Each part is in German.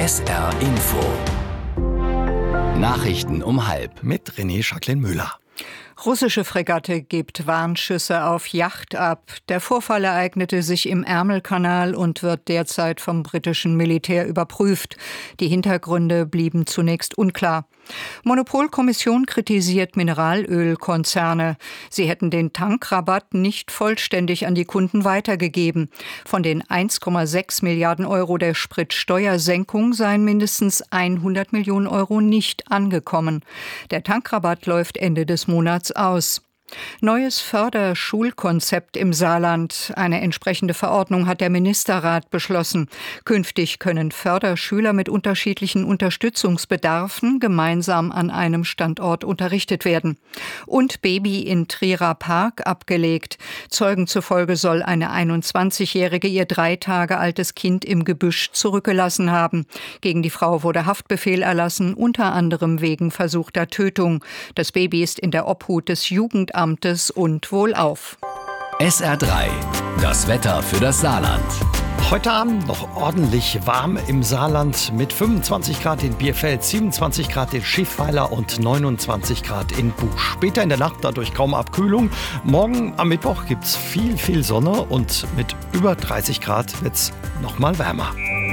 SR Info. Nachrichten um 12:30. Mit René Jacqueline-Müller. Russische Fregatte gibt Warnschüsse auf Yacht ab. Der Vorfall ereignete sich im Ärmelkanal und wird derzeit vom britischen Militär überprüft. Die Hintergründe blieben zunächst unklar. Monopolkommission kritisiert Mineralölkonzerne. Sie hätten den Tankrabatt nicht vollständig an die Kunden weitergegeben. Von den 1,6 Milliarden Euro der Spritsteuersenkung seien mindestens 100 Millionen Euro nicht angekommen. Der Tankrabatt läuft Ende des Monats aus. Neues Förderschulkonzept im Saarland. Eine entsprechende Verordnung hat der Ministerrat beschlossen. Künftig können Förderschüler mit unterschiedlichen Unterstützungsbedarfen gemeinsam an einem Standort unterrichtet werden. Und Baby in Trierer Park abgelegt. Zeugen zufolge soll eine 21-Jährige ihr 3 Tage altes Kind im Gebüsch zurückgelassen haben. Gegen die Frau wurde Haftbefehl erlassen, unter anderem wegen versuchter Tötung. Das Baby ist in der Obhut des Jugendamtes und wohlauf. SR3, das Wetter für das Saarland. Heute Abend noch ordentlich warm im Saarland mit 25 Grad in Bierfeld, 27 Grad in Schiffweiler und 29 Grad in Buch. Später in der Nacht dadurch kaum Abkühlung. Morgen am Mittwoch gibt's viel Sonne und mit über 30 Grad wird's noch mal wärmer.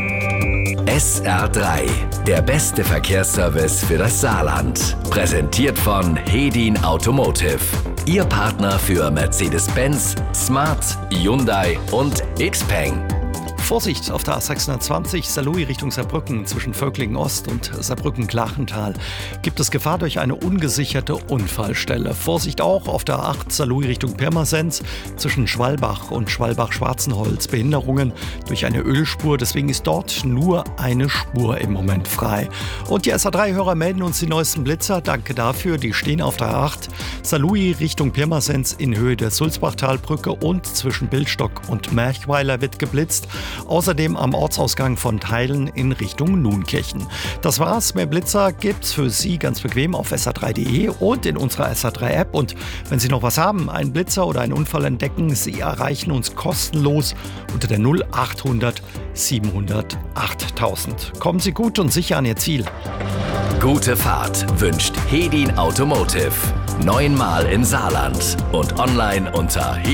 SR3, der beste Verkehrsservice für das Saarland. Präsentiert von Hedin Automotive. Ihr Partner für Mercedes-Benz, Smart, Hyundai und Xpeng. Vorsicht auf der A620 Saarlouis Richtung Saarbrücken zwischen Völklingen Ost und Saarbrücken-Klachental gibt es Gefahr durch eine ungesicherte Unfallstelle. Vorsicht auch auf der A8 Saarlouis Richtung Pirmasens zwischen Schwalbach und Schwalbach-Schwarzenholz. Behinderungen durch eine Ölspur, deswegen ist dort nur eine Spur im Moment frei. Und die SR3-Hörer melden uns die neuesten Blitzer. Danke dafür. Die stehen auf der A8 Saarlouis Richtung Pirmasens in Höhe der Sulzbachtalbrücke und zwischen Bildstock und Merchweiler wird geblitzt. Außerdem am Ortsausgang von Teilen in Richtung Nunkirchen. Das war's. Mehr Blitzer gibt's für Sie ganz bequem auf sr3.de und in unserer SR3-App. Und wenn Sie noch was haben, einen Blitzer oder einen Unfall entdecken, Sie erreichen uns kostenlos unter der 0800 700 8000. Kommen Sie gut und sicher an Ihr Ziel. Gute Fahrt wünscht Hedin Automotive. 9-mal im Saarland und online unter